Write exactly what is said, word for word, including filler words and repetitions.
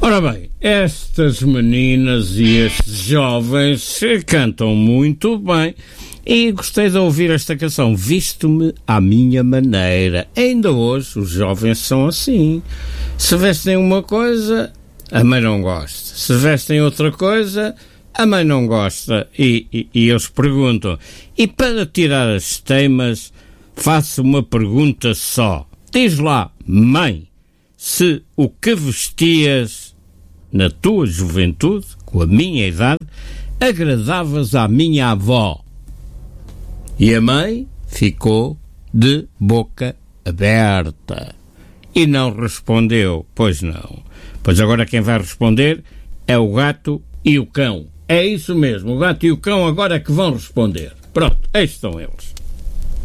Ora bem, estas meninas e estes jovens cantam muito bem e gostei de ouvir esta canção, Visto-me à minha maneira. Ainda hoje os jovens são assim. Se vestem uma coisa, a mãe não gosta. Se vestem outra coisa, a mãe não gosta. E, e, e eles perguntam. E para tirar as teimas, faço uma pergunta só. Diz lá, mãe, se o que vestias na tua juventude, com a minha idade, agradavas à minha avó. E a mãe ficou de boca aberta e não respondeu. Pois não. Pois agora quem vai responder é o gato e o cão. É isso mesmo, o gato e o cão agora é que vão responder. Pronto, aí estão eles.